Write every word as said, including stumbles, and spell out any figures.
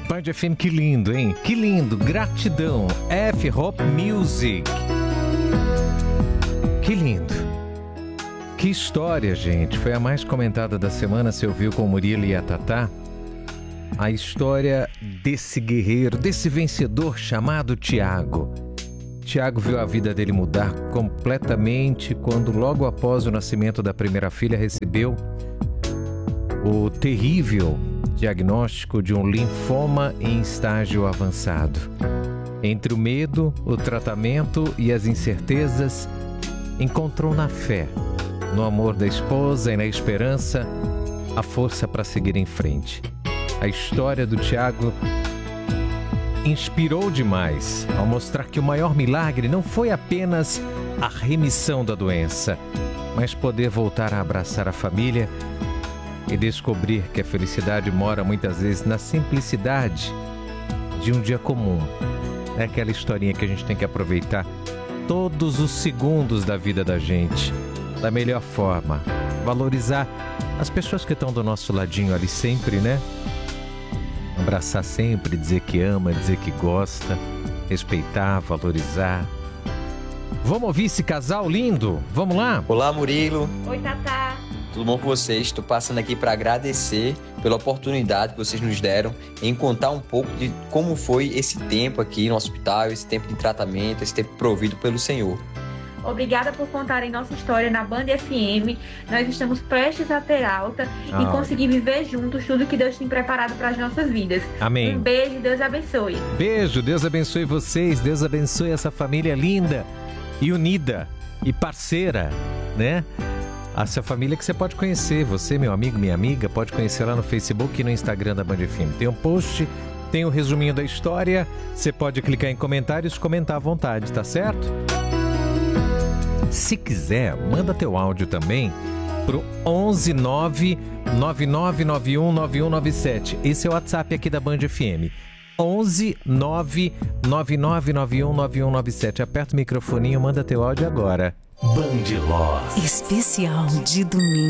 Band F M, que lindo, hein? Que lindo, gratidão. F-Hop Music. Que lindo. Que história, gente. Foi a mais comentada da semana, você ouviu com o Murilo e a Tatá. A história desse guerreiro, desse vencedor chamado Tiago. Tiago viu a vida dele mudar completamente quando, logo após o nascimento da primeira filha, recebeu o terrível diagnóstico de um linfoma em estágio avançado. Entre o medo, o tratamento e as incertezas, encontrou na fé, no amor da esposa e na esperança, a força para seguir em frente. A história do Tiago inspirou demais ao mostrar que o maior milagre não foi apenas a remissão da doença, mas poder voltar a abraçar a família e descobrir que a felicidade mora muitas vezes na simplicidade de um dia comum. É aquela historinha que a gente tem que aproveitar todos os segundos da vida da gente da melhor forma. Valorizar as pessoas que estão do nosso ladinho ali sempre, né? Abraçar sempre, dizer que ama, dizer que gosta, respeitar, valorizar. Vamos ouvir esse casal lindo? Vamos lá? Olá, Murilo. Oi, Tatá. Tudo bom com vocês? Estou passando aqui para agradecer pela oportunidade que vocês nos deram em contar um pouco de como foi esse tempo aqui no hospital, esse tempo de tratamento, esse tempo provido pelo Senhor. Obrigada por contarem nossa história na Band F M. Nós estamos prestes a ter alta ah. e conseguir viver juntos tudo que Deus tem preparado para as nossas vidas. Amém. Um beijo, Deus abençoe. Beijo, Deus abençoe vocês, Deus abençoe essa família linda e unida e parceira, né? Essa família que você pode conhecer, você, meu amigo, minha amiga, pode conhecer lá no Facebook e no Instagram da Band F M. Tem um post, tem um resuminho da história, você pode clicar em comentários e comentar à vontade, tá certo? Se quiser, manda teu áudio também pro onze nove nove nove nove um nove um nove sete. Esse é o WhatsApp aqui da Band F M. onze nove nove nove nove um nove um nove sete. Aperta o microfoninho, manda teu áudio agora. Band Lost. Especial de domingo.